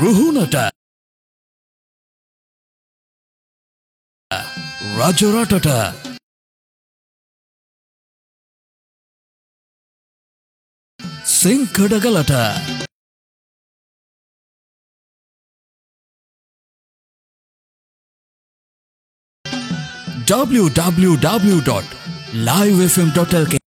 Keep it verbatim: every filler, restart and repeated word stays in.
රුහුණට රජරටට සෙංකඩගලට w w w dot live f m dot l k